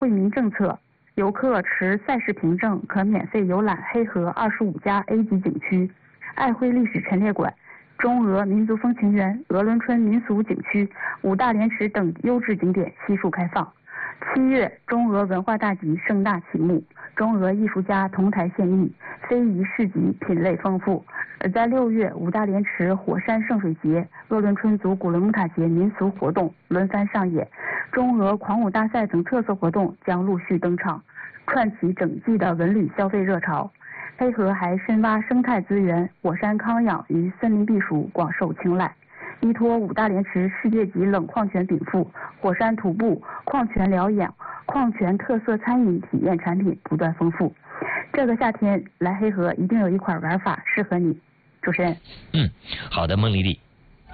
惠民政策，游客持赛事凭证可免费游览黑河25家 A 级景区、爱辉历史陈列馆、中俄民族风情园、鹅伦春民俗景区、五大连池等优质景点悉数开放。7月，中俄文化大集盛大启幕，中俄艺术家同台献艺，非遗市集品类丰富。而在6月，五大连池火山圣水节、鄂伦春族古伦木塔节民俗活动轮番上演，中俄狂舞大赛等特色活动将陆续登场，串起整季的文旅消费热潮。黑河还深挖生态资源，火山康养与森林避暑广受青睐。依托五大连池世界级冷矿泉禀赋，火山徒步、矿泉疗养、矿泉特色餐饮体验产品不断丰富。这个夏天来黑河一定有一款玩法适合你。主持人， 好的，孟丽丽。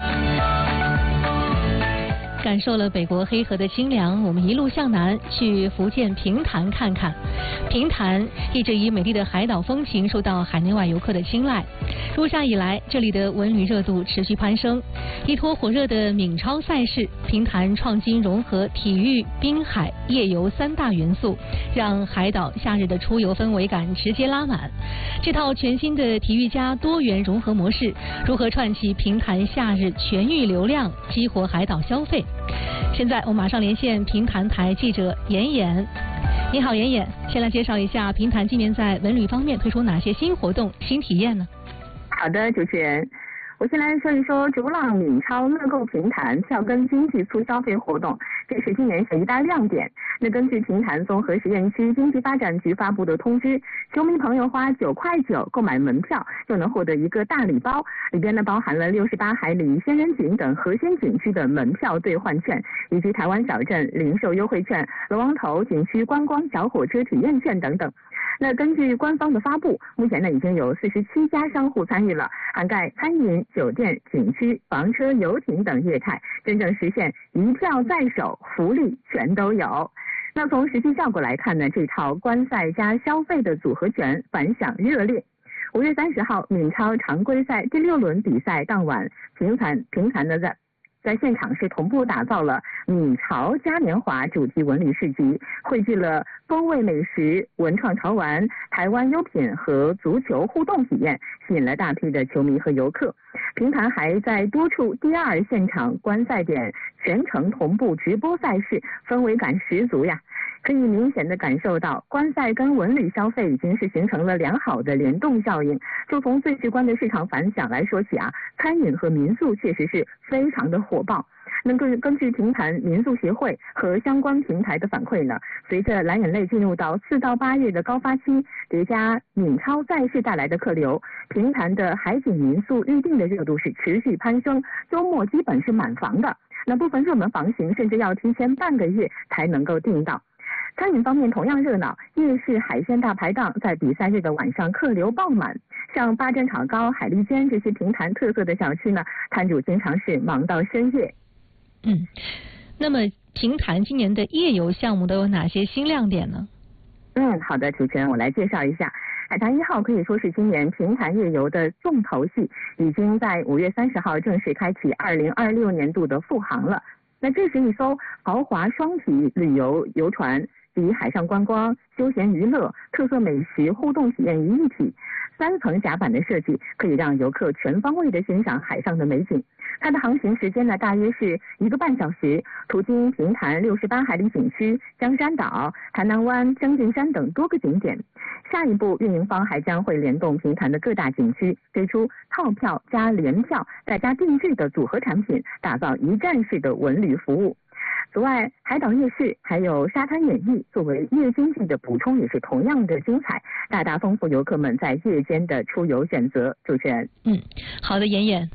感受了北国黑河的清凉，我们一路向南去福建平潭看看。平潭一直以美丽的海岛风情受到海内外游客的青睐。入夏以来，这里的文旅热度持续攀升。依托火热的闽超赛事，平潭创新融合体育、滨海、夜游3大元素，让海岛夏日的出游氛围感直接拉满。这套全新的体育加多元融合模式，如何串起平潭夏日全域流量，激活海岛消费？现在我马上连线平潭台记者妍妍。你好，妍妍，先来介绍一下平潭今年在文旅方面推出哪些新活动、新体验呢？ 好的，主持人，我先来说一说逐浪闽超乐购平潭票根经济促消费活动，这是今年一大亮点。那根据平潭综合实验区经济发展局发布的通知，球迷朋友花9.9块购买门票，就能获得一个大礼包，里边呢包含了68海里仙人井等核心景区的门票兑换券，以及台湾小镇零售优惠券、龙王头景区观光小火车体验券等等。那根据官方的发布，目前呢已经有47家商户参与了，涵盖餐饮、酒店、景区、房车、游艇等业态，真正实现一票在手，福利全都有。那从实际效果来看呢，这套观赛加消费的组合拳反响热烈。5月30号，闽超常规赛第6轮比赛当晚，平潭呢在现场是同步打造了闽潮嘉年华主题文旅市集，汇聚了风味美食、文创潮玩、台湾优品和足球互动体验，吸引了大批的球迷和游客。平潭还在多处第2现场观赛点全程同步直播赛事，氛围感十足呀。可以明显的感受到，观赛跟文旅消费已经是形成了良好的联动效应。就从最直观的市场反响来说起啊，餐饮和民宿确实是非常的火爆。根据平潭民宿协会和相关平台的反馈呢，随着蓝眼泪进入到4到8月的高发期，叠加闽超赛事带来的客流，平潭的海景民宿预订的热度是持续攀升，周末基本是满房的。那部分热门房型甚至要提前半个月才能够订到。餐饮方面同样热闹，夜市海鲜大排档在比赛日的晚上客流爆满，像八珍炒糕、海蛎煎这些平潭特色的小吃呢，摊主经常是忙到深夜。 那么平潭今年的夜游项目都有哪些新亮点呢？ 好的，主持人，我来介绍一下。海棠1号可以说是今年平潭夜游的重头戏，已经在5月30号正式开启2026年度的复航了。那这是一艘豪华双体旅游游船，集海上观光、休闲娱乐、特色美食、互动体验于一体。3层甲板的设计可以让游客全方位的欣赏海上的美景。它的航行时间呢，大约是1个半小时，途经平潭68海里景区、江山岛、台南湾、将军山等多个景点。下一步，运营方还将会联动平潭的各大景区，推出套票加联票再加定制的组合产品，打造一站式的文旅服务。此外，海岛夜市还有沙滩演艺作为夜经济的补充，也是同样的精彩，大大丰富游客们在夜间的出游选择。主持人， 好的，妍妍。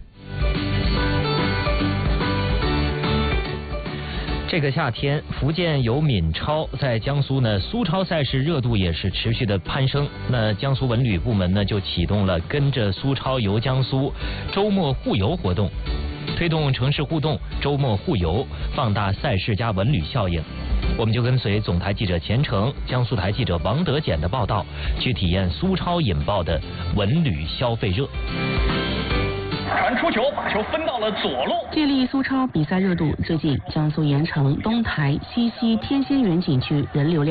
这个夏天，福建有闽超，在江苏呢，苏超赛事热度也是持续的攀升。那江苏文旅部门呢，就启动了跟着苏超游江苏周末互游活动，推动城市互动、周末互游，放大赛事加文旅效应。我们就跟随总台记者钱程、江苏台记者王德简的报道，去体验苏超引爆的文旅消费热。 传出球，把球分到了左路。 借力苏超比赛热度，最近江苏盐城、东台、西溪、天仙园景区人流量